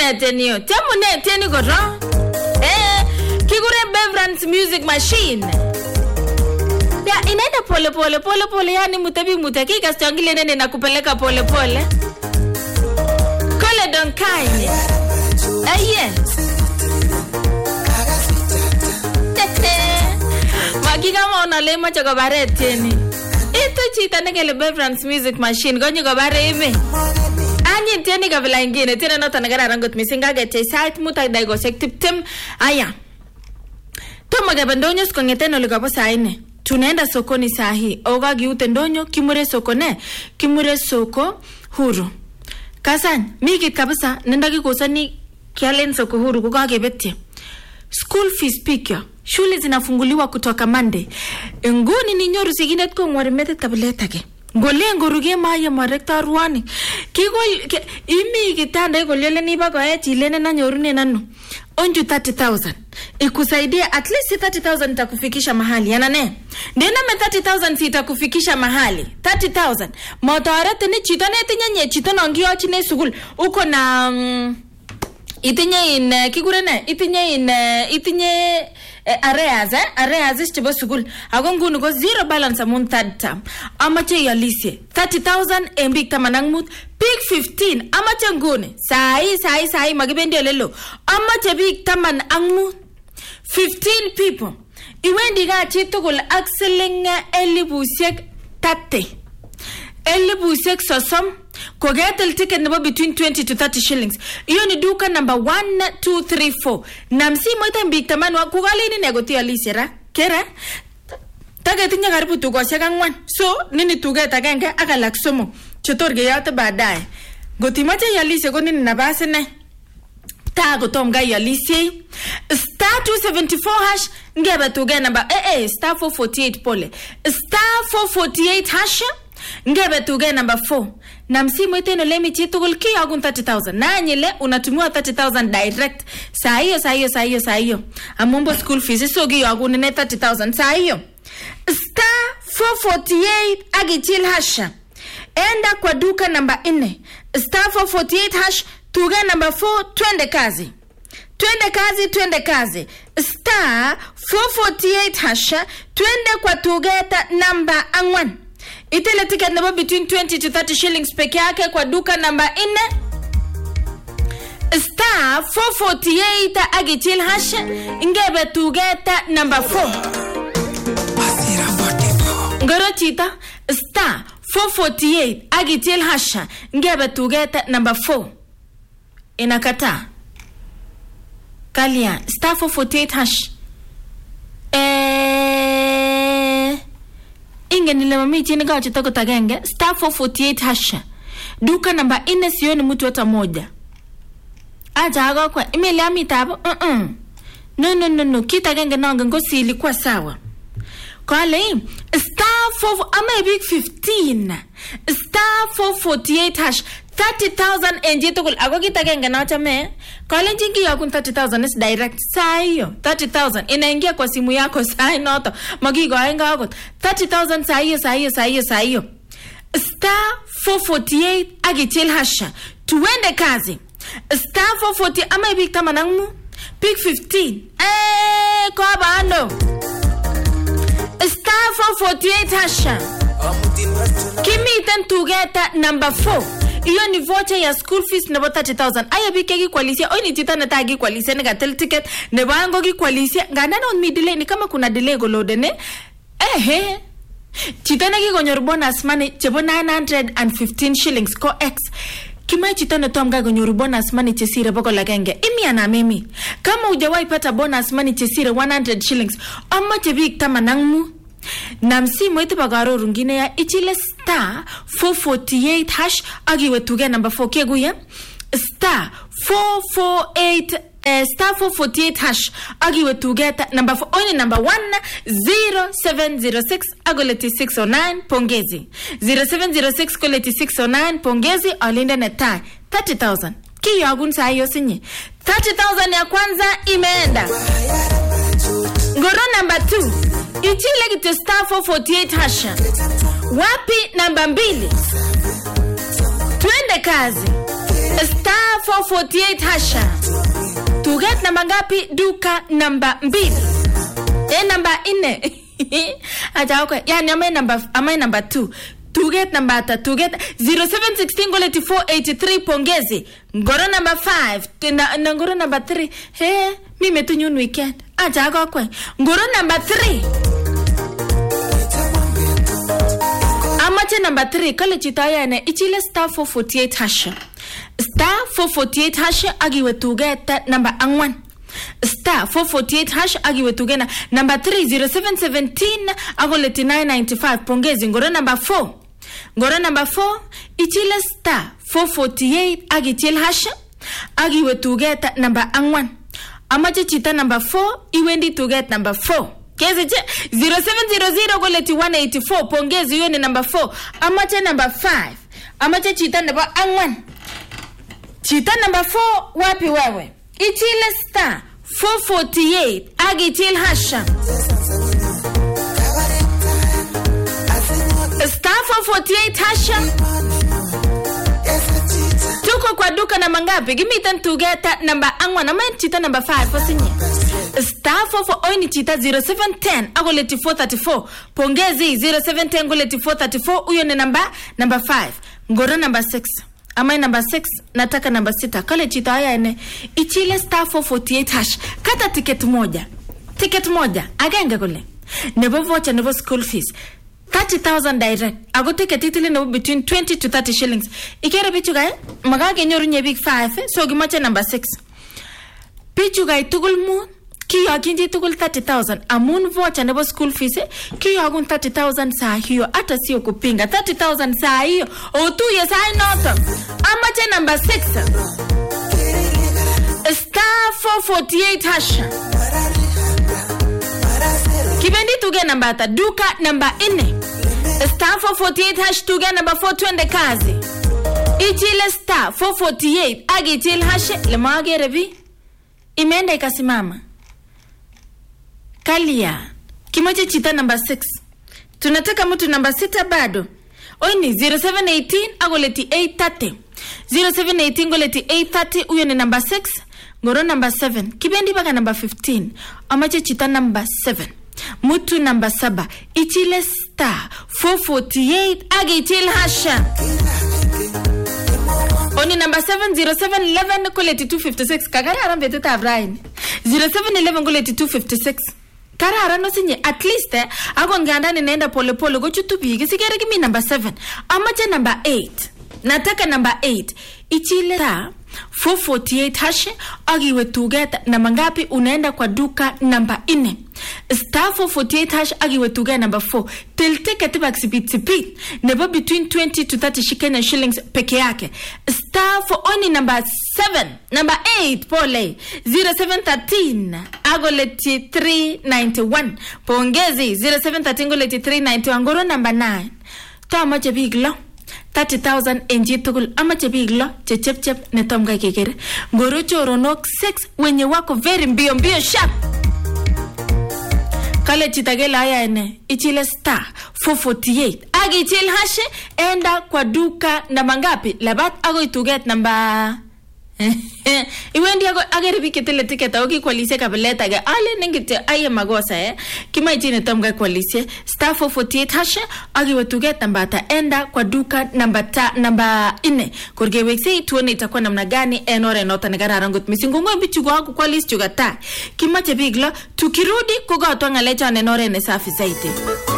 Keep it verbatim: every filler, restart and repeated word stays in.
tenio. Temu ne teni koro. Eh, kigure Bevrans Music Machine. Ya inaenda pole pole pole pole yani mutabi mutaki kastangile nene na kupeleka pole pole. Kole don kaini. Eh yeah. Magiga maona lema chako bare teni. Ito chita negele Bevrans Music Machine gonyi ko bare ime. Anyi teni kabila ingine tena nota nagara rangot misinga gete site muta daigo sektiptem aya. Toma gabandonyo skongete no ligapo saine. Tunaenda sokoni sahi. Oga giute ndonyo kimure sokone. Kimure soko huru. Kasan, miki kabisa nenda kikosani kialen soko huru kukagebete. School fees pikyo. Shule zinafunguliwa kutoka Monday. Ngoni ni nyoru siginet ko ngwarimete tabuletake. Ngole ngoruge maya marekta ruani. Kigol ke, imi kitanda golele ni bako eh chilene na nyorune nanu. Onju thirty thousand. Ikusaidia at least thirty thousand itakufikisha mahali. Yana ne? Nena me thirty thousand itakufikisha mahali. thirty thousand. Motorete ni chitone tinyenye chitona ngio chine sugul. Uko na um, itinye in uh, kigurene itinye in uh, itinye uh, areas eh areas chibo sugul agongunu go zero balance amount third term amache yalisie thirty thousand embik tamanangmut big fifteen amache ngune sai sai sai magibendi lelo amache big taman angmut fifteen people iwendi ga chitugul axeling elibusiek thirty elibusiek sosom Kogetel ticket number between twenty to thirty shillings. Iyo ni duka number one, two, three, four. Namsi moita mbiktamanu wa kugali ni negoti alisera. Kera? Tage tinya karibu tuko seka ngwan. So, nini tuge takenge aka laksomo. Chotorge yate baadaye. Goti macha yalise ko nini nabase ne. Tago tomga yalise. Star two seventy-four hash. Ngebe tuge number. Eh eh, star four forty-eight pole. Star four forty-eight hash. Ngebe tuge number four. Na msimu iteno lemi chitugul ki agun thirty thousand. Na nyele unatumua thirty thousand direct. Saa hiyo, saa hiyo, saa hiyo, saa hiyo. Amumbo school fees. So giyo agun nene thirty thousand. Saa hiyo. Star four forty-eight agichil hasha. Enda kwa duka namba ine. Star four forty-eight hash. Tuge number four. Twende kazi. Twende kazi, twende kazi. Star four forty-eight hasha. Twende kwa tugeta namba angwan. Itele ticket number between twenty to thirty shillings peke yake kwa duka namba ine. Star four forty-eight agichil hash. Ngebe tugeta number four. Ngoro chita. Star four forty-eight agichil hash. Ngebe tugeta number four. Inakata. Kalia. Star four forty-eight hash. Eh... Inge nilemami chini kwa chitoko tagenge. Star four forty-eight hasha. Duka namba ine sioni mtu wata moja. Aja haga kwa imeli amitabu. Uh-uh. No no no no. Kita genge naonga ngosi ilikuwa sawa. Kwa le. Star four. Ama big fifteen. Star four forty-eight hash. thirty thousand enjito kul. Ako kita genge na wachame. Kwa le jingi yakun thirty thousand is direct. Saa hiyo. thirty thousand. Inaingia kwa simu yako. Saa inoto. Magigo hainga wakot. thirty thousand saa hiyo, saa hiyo, saa hiyo, saa hiyo. Star four forty-eight agichil hasha. Tuwende kazi. Star four forty ama ibik tamanangmu. Pick fifteen. Eh, kwa bando. Star four forty-eight hasha. Kimi iten tugeta number four. Iyo ni voucher ya school fees nebo thirty thousand. Aya bike gi kwalisia. Oy ni tita nata gi kwalisia. Nga tel ticket. Nebo ango gi kwalisia. Nga nana on mi delay. Ni kama kuna delay golode ne. Ehe. Chitana gi gonyor bonus money. Chebo nine hundred fifteen shillings. Ko X. Kima chitana tomga gonyor bonus money. Chesire boko lagenge. Imi ana mimi. Kama ujawai pata bonus money. Chesire one hundred shillings. Ama chebik tama nangmu. Namsimu iti bagaro rungine ya ichile star four forty-eight hash agiwe tuge number four keguya star four forty-eight uh, star four forty-eight hash agiwe tuge number four only number one zero seven zero six agoleti six oh nine pongezi zero seven zero six koleti six oh nine pongezi alinde netai thirty thousand kiyo agun saa hiyo sinye thirty thousand ya kwanza imeenda. Ngoro number two ichile kite star four forty-eight hasha. Wapi namba mbili? Twende kazi. Star four forty-eight hasha. Tuget namba ngapi? Duka namba mbili. E namba ine. Acha okay. Yani amai namba amai namba two. Tuget namba ata tuget zero seven one six goleti four eighty-three pongezi. Ngoro namba five. Na, na ngoro namba three. He, mimi tunyun weekend. Acha okay. Ngoro namba three. Amache number three, kale chitaya ne ichile star four forty-eight hasha. Star four forty-eight hasha agiwe tugeta number angwan. Star four forty-eight hash agiwe tugena number three zero seven one seven agoleti nine ninety-five pongezi. Ngoro number four. Ngoro number four ichile star four forty-eight agichil hasha agiwe tugeta number angwan. Amache chita number four iwendi tuget number four. Kezi che zero seven zero zero goleti one eighty-four pongezi hiyo ni number four. Amache number five. Amache chita number angwan. Chita number four wapi wewe? Ichile star four forty-eight agichil hasha. Star four forty-eight hasha. Tuko kwa duka na mangapi? Give me ten to get that number angwan. Ama chita number five fosinye. Star four for oini chita zero seven one zero agoleti four thirty-four pongezi zero seven one zero agoleti four thirty-four uyo ni number number five. Ngoro number six. Amai number six nataka number sita kale chita haya ene ichile star four forty-eight hash kata ticket moja ticket moja agenge kule nebo voucher nebo school fees thirty thousand direct ago ticket itile nebo between twenty to thirty shillings ikere bichu gae magage nyoru nye big five so gimache number six bichu gae tugul mu kiyo kinji tugul thirty thousand amun voucher nebo school fees kiyo agun thirty thousand saa hiyo hata sio kupinga thirty thousand saa hiyo otuye saa noto. Amache number six star four forty-eight hasha kibendi tuge namba ata duka namba ine star four forty-eight hash tuge namba four twende kazi ichile star four forty-eight agi ichile hashe lema agerevi imeenda ikasimama kalia kimoja chita number six. Tunataka mtu number sita bado. Oini zero seven one eight agoleti eight thirty. zero seven one eight goleti eight thirty uyo ni number six. Ngoro number seven. Kibendi baka number fifteen. Amache chita number seven. Mutu number saba. Ichile star four forty-eight agi ichile hasha. Oni number seven zero seven one one goleti two fifty-six. Kagara arambe tuta avraini. zero seven one one goleti two fifty-six. Kara arano sinye at least eh agon ganda ni naenda pole pole go chutubi kisigere kimi number seven. Amache number eight. Nataka number eight. Ichile ta four forty-eight hashi agiwe tugeta na mangapi unaenda kwa duka number ine. Star four forty-eight hash agiwe tugeta number four. Till ticket baksipitipit nebo between twenty to thirty Kenya shillings peke yake. Star for only number seven. Number eight pole zero seven one three agoleti three ninety-one pongezi zero seven one three agoleti three ninety-one. Ngoro number nine to amache biglo thirty thousand enji tugul amache biglo chechep chep netomga kekere. Ngoro choronok six wenye wako very mbio mbio sharp kale chitagela haya ene ichile star four forty-eight agi ichile hashe enda kwa duka na mangapi labat ago ituget namba iwendi ago ageribi ketele ticket ago kwalise kabeleta ga ale ningite aye magosa eh kima ichine tomga kwalise star four forty-eight hashe agi wetuget namba ta enda kwa duka namba ta namba ine korge wekse tuone itakuwa namna gani enore nota negara rangot misingongo bichugo ako kwalise chugata kima chebigla tukirudi kuga otwanga lecha enore ne safi zaidi.